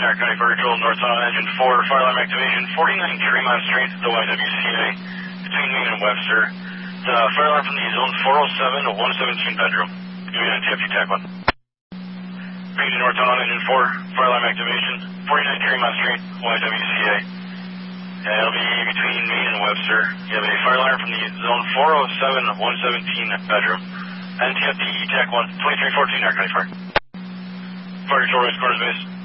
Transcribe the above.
Narcotic Virtual, North on Engine 4, fire alarm activation, 49 Tremont Street, the YWCA, between Main and Webster. The fire alarm from the zone 407 to 117 bedroom. Give me an TFT tag 1. Region North on Engine 4, fire alarm activation, 49 Tremont Street, YWCA. And it'll be between Main and Webster. You have a fire alarm from the zone 407 to 117 bedroom. NTFT TAC 1, 2314 Narcotic Fire. Fire control, race quarters base.